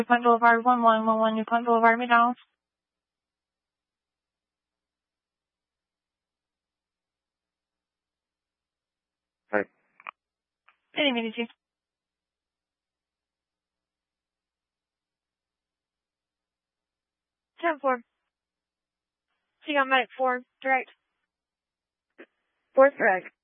Newport Boulevard, 1111 Newport Boulevard, McDonald's. Hi. Any minute, you. 10-4. So you got medic 4, direct. 4th direct.